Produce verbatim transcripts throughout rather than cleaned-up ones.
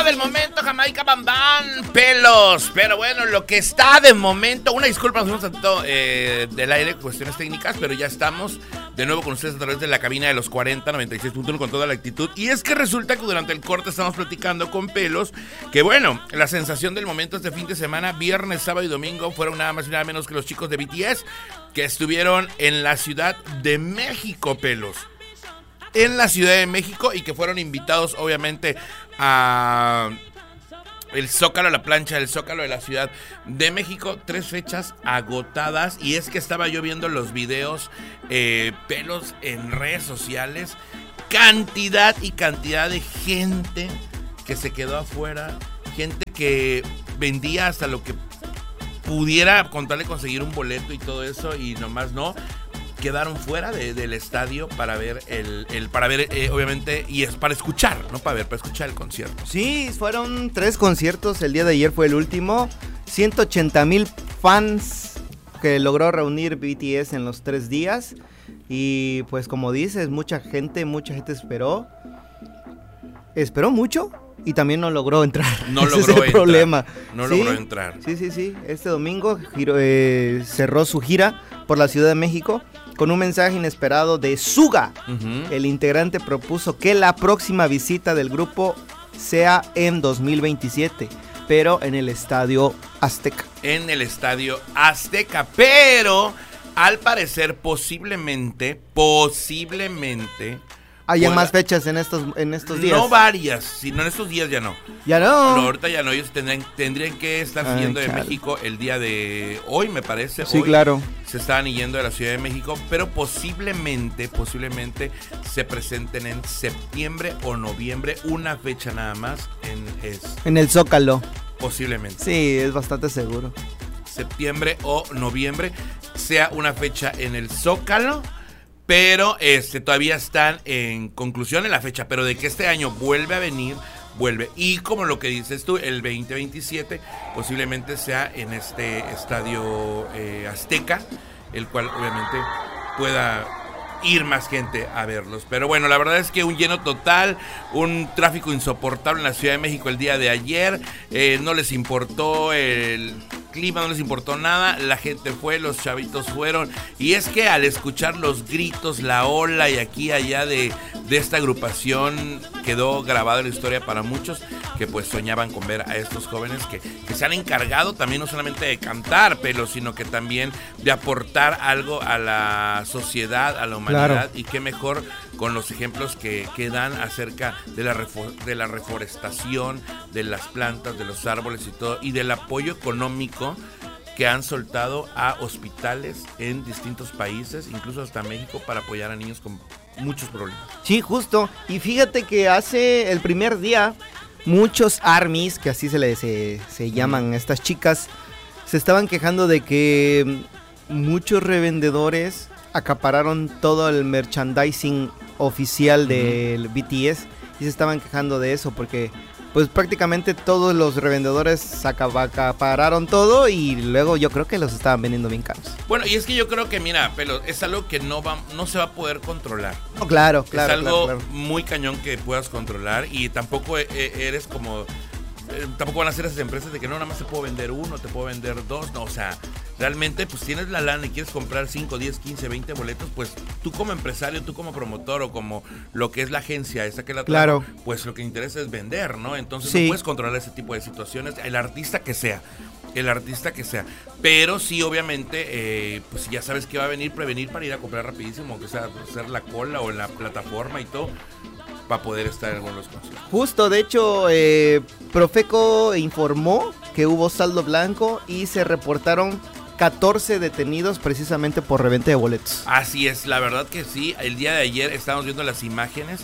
del momento, Jamaica Bambán, pelos. Pero bueno, lo que está de momento, una disculpa, nos fuimos a eh, del aire, cuestiones técnicas, pero ya estamos de nuevo con ustedes a través de la cabina de los cuarenta, noventa y seis punto uno con toda la actitud. Y es que resulta que durante el corte estamos platicando con pelos, que bueno, la sensación del momento este fin de semana, viernes, sábado y domingo, fueron nada más y nada menos que los chicos de B T S, que estuvieron en la Ciudad de México, pelos. En la Ciudad de México y que fueron invitados obviamente a el Zócalo, la plancha del Zócalo de la Ciudad de México. Tres fechas agotadas y es que estaba yo viendo los videos eh, pelos en redes sociales, cantidad y cantidad de gente que se quedó afuera, gente que vendía hasta lo que pudiera contarle conseguir un boleto y todo eso y nomás no. Quedaron fuera de, del estadio para ver el, el para ver eh, obviamente y es para escuchar, no para ver, para escuchar el concierto. Sí, fueron tres conciertos, el día de ayer fue el último, ciento ochenta mil fans que logró reunir B T S en los tres días y pues como dices, mucha gente, mucha gente esperó, esperó mucho y también no logró entrar. No Ese logró es el entrar. problema. No ¿Sí? logró entrar. Sí, sí, sí. Este domingo giro, eh, cerró su gira por la Ciudad de México con un mensaje inesperado de Suga. Uh-huh. El integrante propuso que la próxima visita del grupo sea en dos mil veintisiete, pero en el Estadio Azteca. En el Estadio Azteca, pero al parecer posiblemente, posiblemente... Hay más fechas en estos, en estos días. No varias, sino en estos días ya no. Ya no. No, ahorita ya no, ellos tendrían, tendrían que estar Ay, yendo chale. de México el día de hoy, me parece. Sí, hoy claro. Se estaban yendo de la Ciudad de México, pero posiblemente, posiblemente se presenten en septiembre o noviembre, una fecha nada más en es. En el Zócalo. Posiblemente. Sí, es bastante seguro. Septiembre o noviembre, sea una fecha en el Zócalo. Pero este todavía están en conclusión en la fecha, pero de que este año vuelve a venir, vuelve. Y como lo que dices tú, el veinte veintisiete posiblemente sea en este estadio eh, Azteca, el cual obviamente pueda ir más gente a verlos. Pero bueno, la verdad es que un lleno total, un tráfico insoportable en la Ciudad de México el día de ayer, eh, no les importó el... clima, no les importó nada, la gente fue, los chavitos fueron, y es que al escuchar los gritos, la ola y aquí y allá de, de esta agrupación, quedó grabada la historia para muchos que pues soñaban con ver a estos jóvenes que, que se han encargado también no solamente de cantar, pero sino que también de aportar algo a la sociedad, a la humanidad, claro. Y qué mejor con los ejemplos que, que dan acerca de la, refor- de la reforestación, de las plantas, de los árboles y todo, y del apoyo económico que han soltado a hospitales en distintos países, incluso hasta México, para apoyar a niños con muchos problemas. Sí, justo. Y fíjate que hace el primer día, muchos armies, que así se les se, se llaman estas chicas, se estaban quejando de que muchos revendedores acapararon todo el merchandising oficial del uh-huh. B T S y se estaban quejando de eso porque pues prácticamente todos los revendedores acapararon todo y luego yo creo que los estaban vendiendo bien caros. Bueno, y es que yo creo que, mira, Pelo, es algo que no va, no se va a poder controlar. No, claro, claro. Es algo claro, claro. muy cañón que puedas controlar y tampoco eres como... Eh, tampoco van a ser esas empresas de que no, nada más te puedo vender uno, te puedo vender dos, no, o sea, realmente pues tienes la lana y quieres comprar cinco, diez, quince, veinte boletos, pues tú como empresario, tú como promotor o como lo que es la agencia esa que la trae, claro. Pues lo que interesa es vender, ¿no? Entonces sí. no puedes controlar ese tipo de situaciones, el artista que sea, el artista que sea, pero sí obviamente, eh, pues ya sabes que va a venir, prevenir para ir a comprar rapidísimo, aunque sea hacer la cola o en la plataforma y todo, para poder estar en algunos conciertos. Justo, de hecho, eh, Profeco informó que hubo saldo blanco y se reportaron catorce detenidos precisamente por reventa de boletos. Así es, la verdad que sí. El día de ayer estábamos viendo las imágenes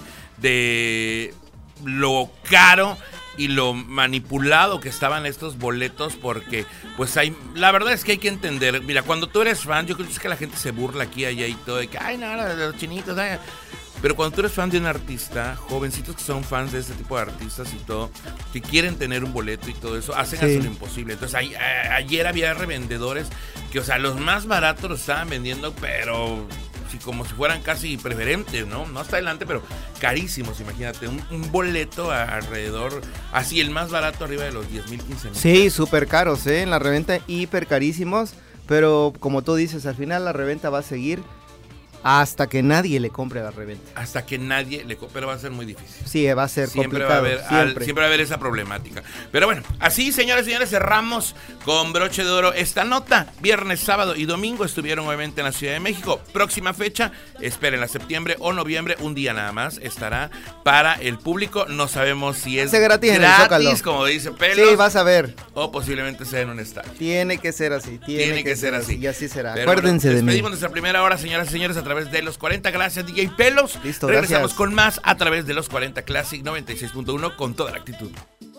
de lo caro y lo manipulado que estaban estos boletos porque pues hay, la verdad es que hay que entender, mira, cuando tú eres fan, yo creo que la gente se burla aquí, allá y todo, de que, ay, nada, de los chinitos, ay. Pero cuando tú eres fan de un artista, jovencitos que son fans de este tipo de artistas y todo, que quieren tener un boleto y todo eso, hacen sí. hasta lo imposible. Entonces, a, a, ayer había revendedores que, o sea, los más baratos los estaban vendiendo, pero si como si fueran casi preferentes, ¿no? No hasta adelante, pero carísimos, imagínate. Un, un boleto a, alrededor, así el más barato arriba de los diez mil, quince mil. Sí, súper caros, ¿eh? En la reventa hiper carísimos, pero como tú dices, al final la reventa va a seguir hasta que nadie le compre la reventa. Hasta que nadie le compre, pero va a ser muy difícil. Sí, va a ser siempre complicado. Va a haber, siempre. Al, siempre va a haber esa problemática. Pero bueno, así, señores y señores, cerramos con broche de oro esta nota. Viernes, sábado y domingo estuvieron obviamente en la Ciudad de México. Próxima fecha, espérenla, septiembre o noviembre, un día nada más estará para el público. No sabemos si es gratis, gratis como dice Pelos. Sí, vas a ver. O posiblemente sea en un estadio. Tiene que ser así, tiene, Tiene que, que ser así. Y así será. Pero acuérdense bueno, de mí. Despedimos nuestra primera hora, señoras y señores, a través de los cuarenta. Gracias, D J Pelos. Listo, Regresamos gracias. con más a través de los cuarenta Classic noventa y seis punto uno con toda la actitud.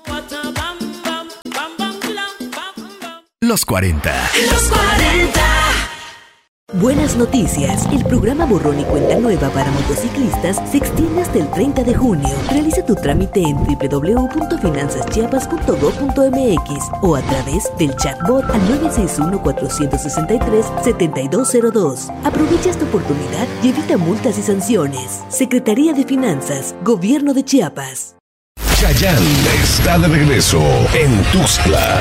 Los cuarenta. Los cuarenta. Buenas noticias. El programa Borrón y Cuenta Nueva para motociclistas se extiende hasta el treinta de junio. Realiza tu trámite en doble u doble u doble u punto finanzas chiapas punto gob punto eme equis o a través del chatbot al nueve seis uno, cuatro seis tres, siete dos cero dos. Aprovecha esta oportunidad y evita multas y sanciones. Secretaría de Finanzas, Gobierno de Chiapas. Chayanne está de regreso en Tuxtla.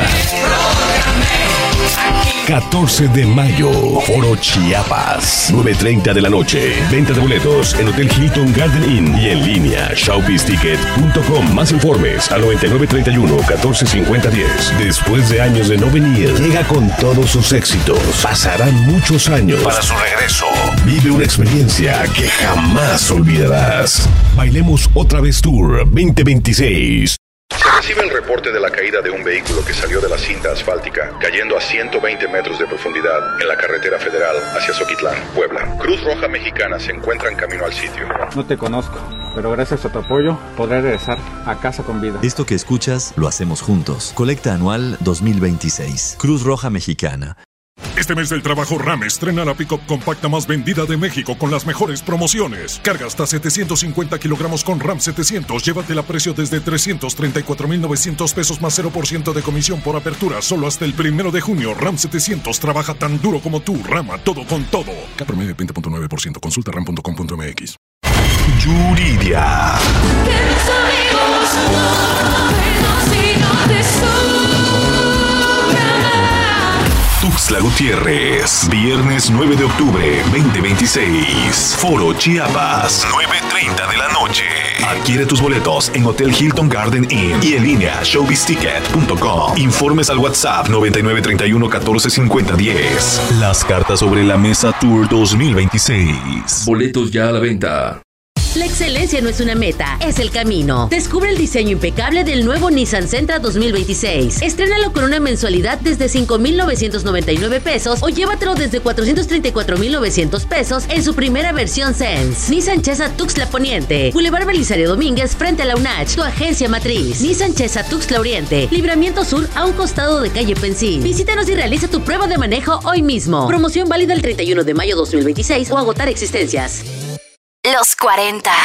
catorce de mayo, Foro Chiapas, nueve treinta de la noche. Venta de boletos en Hotel Hilton Garden Inn y en línea showbiz ticket punto com. Más informes al noventa y nueve treinta y uno, catorce cincuenta diez. Después de años de no venir, llega con todos sus éxitos. Pasarán muchos años para su regreso. Vive una experiencia que jamás olvidarás. Bailemos otra vez Tour veinte veintiséis. Se recibe el reporte de la caída de un vehículo que salió de la cinta asfáltica, cayendo a ciento veinte metros de profundidad en la carretera federal hacia Zoquitlán, Puebla. Cruz Roja Mexicana se encuentra en camino al sitio. No te conozco, pero gracias a tu apoyo podré regresar a casa con vida. Esto que escuchas lo hacemos juntos. Colecta anual dos mil veintiséis. Cruz Roja Mexicana. Este mes del trabajo RAM estrena la pick-up compacta más vendida de México con las mejores promociones. Carga hasta setecientos cincuenta kilogramos con RAM setecientos. Llévatela a precio desde trescientos treinta y cuatro mil novecientos pesos más cero por ciento de comisión por apertura. Solo hasta el primero de junio. RAM setecientos trabaja tan duro como tú. Rama, todo con todo. K promedio de veinte punto nueve por ciento. Consulta ram punto com punto eme equis. Yuridia. Que mis amigos no me no te sobran. Tuxtla Gutiérrez, viernes nueve de octubre, veinte veintiséis. Foro Chiapas, nueve treinta de la noche. Adquiere tus boletos en Hotel Hilton Garden Inn y en línea showbiz ticket punto com. Informes al WhatsApp noventa y nueve treinta y uno, catorce cincuenta diez. Las cartas sobre la mesa Tour dos mil veintiséis. Boletos ya a la venta. La excelencia no es una meta, es el camino. Descubre el diseño impecable del nuevo Nissan Sentra dos mil veintiséis. Estrénalo con una mensualidad desde cinco mil novecientos noventa y nueve pesos o llévatelo desde cuatrocientos treinta y cuatro mil novecientos pesos en su primera versión Sense. Nissan Chesa Tuxtla Poniente, Boulevard Belisario Domínguez frente a la UNACH, tu agencia matriz. Nissan Chesa Tuxtla Oriente, Libramiento Sur a un costado de calle Pensil. Visítanos y realiza tu prueba de manejo hoy mismo. Promoción válida el treinta y uno de mayo dos mil veintiséis o agotar existencias. Los cuarenta.